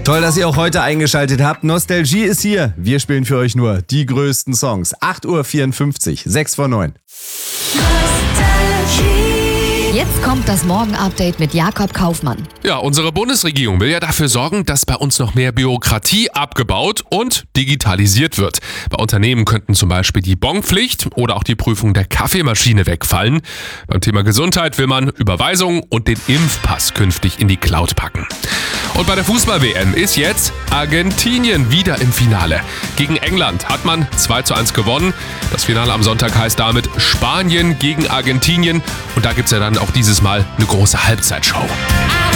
Toll, dass ihr auch heute eingeschaltet habt. Nostalgie ist hier. Wir spielen für euch nur die größten Songs. 8:54 Uhr, 6 vor 9. Jetzt kommt das Morgen-Update mit Jakob Kaufmann. Ja, unsere Bundesregierung will ja dafür sorgen, dass bei uns noch mehr Bürokratie abgebaut und digitalisiert wird. Bei Unternehmen könnten zum Beispiel die Bonpflicht oder auch die Prüfung der Kaffeemaschine wegfallen. Beim Thema Gesundheit will man Überweisungen und den Impfpass künftig in die Cloud packen. Und bei der Fußball-WM ist jetzt Argentinien wieder im Finale. Gegen England hat man 2:1 gewonnen. Das Finale am Sonntag heißt damit Spanien gegen Argentinien. Und da gibt's ja dann auch dieses Mal eine große Halbzeitshow.